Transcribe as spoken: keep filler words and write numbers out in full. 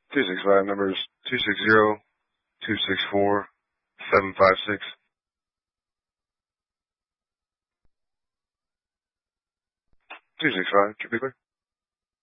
two six five numbers two six zero, two six four, seven five six. two six five, should be clear.